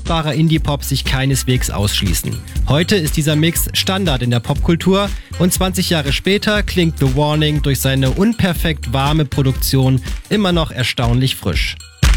fruchtbarer Indie-Pop sich keineswegs ausschließen. Heute ist dieser Mix Standard in der Popkultur und 20 Jahre später klingt The Warning durch seine unperfekt warme Produktion immer noch erstaunlich frisch.